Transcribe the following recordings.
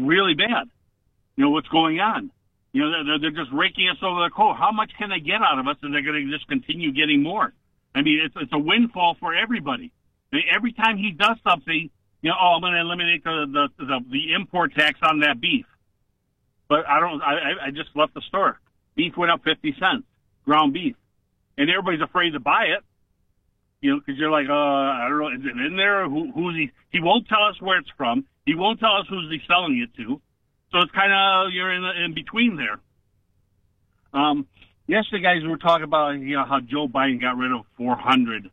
really bad. You know, what's going on. You know, they're just raking us over the coal. How much can they get out of us, and they're going to just continue getting more? I mean, it's a windfall for everybody. I mean, every time he does something, you know, I'm going to eliminate the import tax on that beef. But I just left the store. Beef went up 50 cents, ground beef. And everybody's afraid to buy it, you know, because you're like, I don't know, is it in there? Who's he? He won't tell us where it's from. He won't tell us who's he selling it to. So it's kind of, you're in between there. Yesterday, guys, we were talking about, you know, how Joe Biden got rid of 400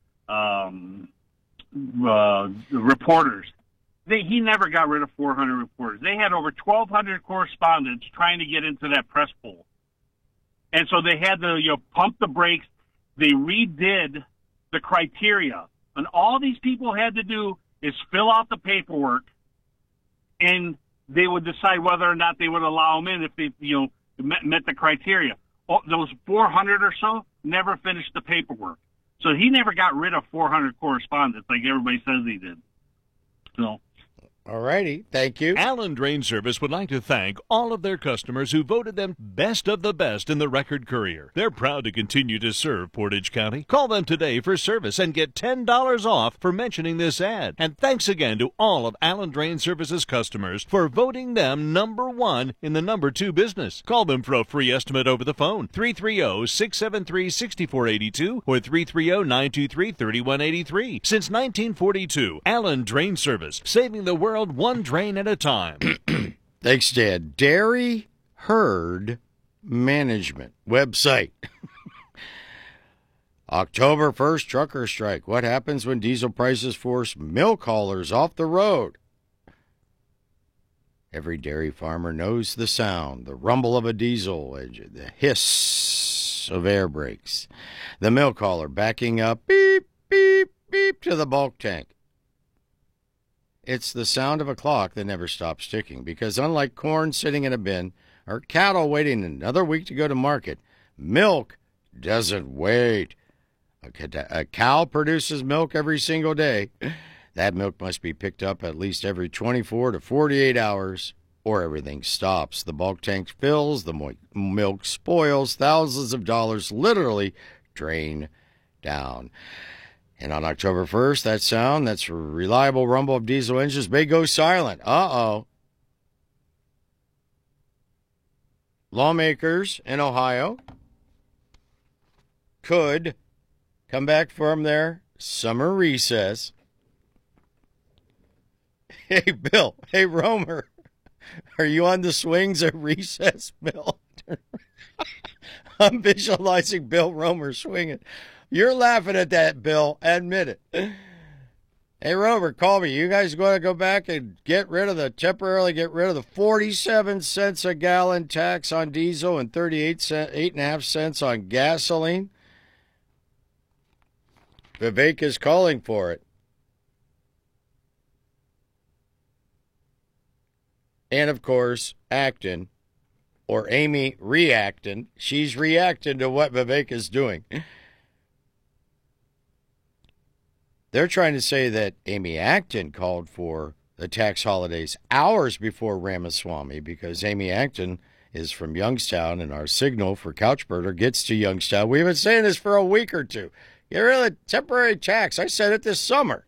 reporters. He never got rid of 400 reporters. They had over 1,200 correspondents trying to get into that press poll. And so they had to, you know, pump the brakes. They redid the criteria. And all these people had to do is fill out the paperwork, and they would decide whether or not they would allow them in if they, you know, met the criteria. Those 400 or so never finished the paperwork. So he never got rid of 400 correspondents like everybody says he did. So. All righty. Thank you. Allen Drain Service would like to thank all of their customers who voted them best of the best in the Record Courier. They're proud to continue to serve Portage County. Call them today for service and get $10 off for mentioning this ad. And thanks again to all of Allen Drain Service's customers for voting them #1 in the #2 business. Call them for a free estimate over the phone. 330-673-6482 or 330-923-3183. Since 1942, Allen Drain Service, saving the world one drain at a time. Thanks, Dad. Dairy Herd Management website. October 1st, trucker strike. What happens when diesel prices force milk haulers off the road? Every dairy farmer knows the sound, the rumble of a diesel engine, the hiss of air brakes, the milk hauler backing up, beep, beep, beep, to the bulk tank. It's the sound of a clock that never stops ticking, because unlike corn sitting in a bin or cattle waiting another week to go to market, milk doesn't wait. A cow produces milk every single day. That milk must be picked up at least every 24 to 48 hours, or everything stops. The bulk tank fills, the milk spoils, thousands of dollars literally drain down. And on October 1st, that sound, that's a reliable rumble of diesel engines, may go silent. Uh-oh. Lawmakers in Ohio could come back from their summer recess. Hey, Bill. Hey, Romer. Are you on the swings at recess, Bill? I'm visualizing Bill Romer swinging. You're laughing at that, Bill. Admit it. Hey, Rover, call me. You guys going to go back and temporarily get rid of the 47 cents a gallon tax on diesel and 8.5 cents on gasoline? Vivek is calling for it. And, of course, Acton, or Amy reacting. She's reacting to what Vivek is doing. They're trying to say that Amy Acton called for the tax holidays hours before Ramaswamy, because Amy Acton is from Youngstown, and our signal for Couchbirder gets to Youngstown. We've been saying this for a week or two. Get rid of the temporary tax. I said it this summer.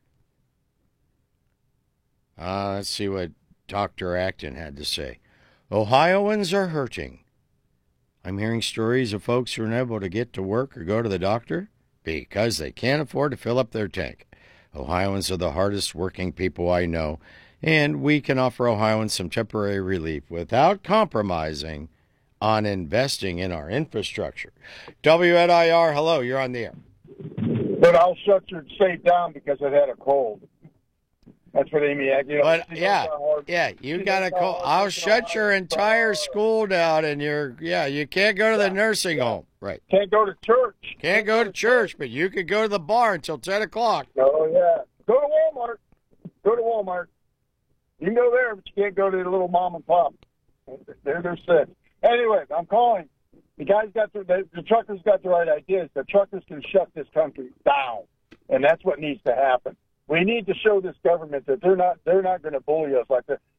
Let's see what Dr. Acton had to say. Ohioans are hurting. I'm hearing stories of folks who are unable to get to work or go to the doctor because they can't afford to fill up their tank. Ohioans are the hardest working people I know, and we can offer Ohioans some temporary relief without compromising on investing in our infrastructure. WNIR, hello, you're on the air. But I'll shut your safe down because I've had a cold. That's what Amy had. You know, but you got a cold. I'll shut your entire school down, and you can't go to the nursing home. Right. Can't go to church. Can't go to church, but you could go to the bar until 10 o'clock. Oh, yeah. Go to Walmart. Go to Walmart. You can go there, but you can't go to the little mom and pop. They're sick. Anyway, I'm calling. The guys the truckers got the right ideas. The truckers can shut this country down, and that's what needs to happen. We need to show this government that they're not going to bully us like that.